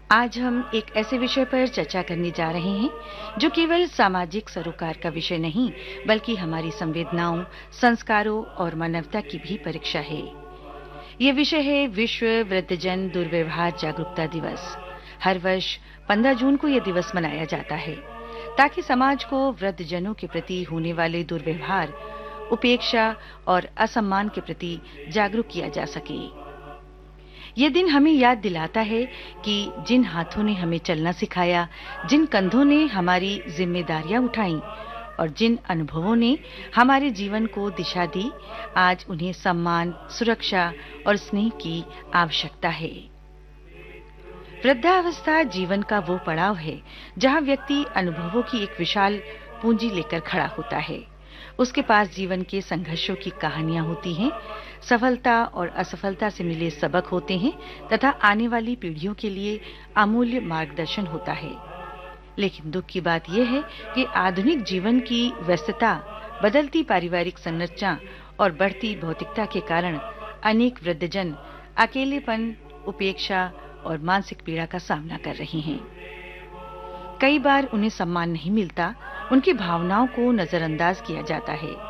आज हम एक ऐसे विषय पर चर्चा करने जा रहे हैं जो केवल सामाजिक सरोकार का विषय नहीं, बल्कि हमारी संवेदनाओं, संस्कारों और मानवता की भी परीक्षा है। ये विषय है विश्व वृद्धजन दुर्व्यवहार जागरूकता दिवस। हर वर्ष 15 जून को यह दिवस मनाया जाता है ताकि समाज को वृद्धजनों के प्रति होने वाले दुर्व्यवहार, उपेक्षा और असम्मान के प्रति जागरूक किया जा सके। ये दिन हमें याद दिलाता है कि जिन हाथों ने हमें चलना सिखाया, जिन कंधों ने हमारी जिम्मेदारियां उठाई और जिन अनुभवों ने हमारे जीवन को दिशा दी, आज उन्हें सम्मान, सुरक्षा और स्नेह की आवश्यकता है। वृद्धावस्था जीवन का वो पड़ाव है जहां व्यक्ति अनुभवों की एक विशाल पूंजी लेकर खड़ा होता है। उसके पास जीवन के संघर्षों की कहानियां होती हैं, सफलता और असफलता से मिले सबक होते हैं तथा आने वाली पीढ़ियों के लिए अमूल्य मार्गदर्शन होता है। लेकिन दुख की बात यह है कि आधुनिक जीवन की व्यस्तता, बदलती पारिवारिक संरचना और बढ़ती भौतिकता के कारण अनेक वृद्धजन अकेलेपन, उपेक्षा और मानसिक पीड़ा का सामना कर रहे हैं। कई बार उन्हें सम्मान नहीं मिलता, उनकी भावनाओं को नजरअंदाज किया जाता है